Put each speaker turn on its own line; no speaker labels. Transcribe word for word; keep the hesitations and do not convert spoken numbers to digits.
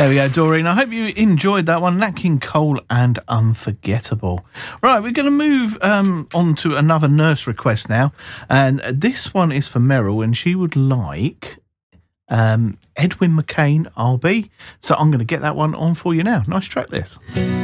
There we go, Doreen. I hope you enjoyed that one. Nat King Cole and Unforgettable. Right, we're going to move um, on to another nurse request now. And this one is for Meryl, and she would like um, Edwin McCain, I'll Be. So I'm going to get that one on for you now. Nice track, this.